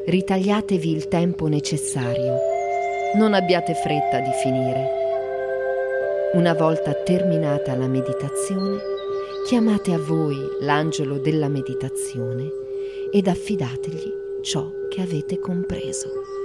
Ritagliatevi il tempo necessario. Non abbiate fretta di finire. Una volta terminata la meditazione, chiamate a voi l'angelo della meditazione ed affidategli ciò che avete compreso.